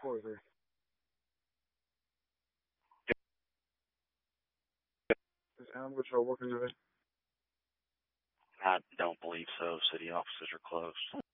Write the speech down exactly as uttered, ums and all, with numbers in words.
forty-three. Is Animal Control working today? I don't believe so. City offices are closed.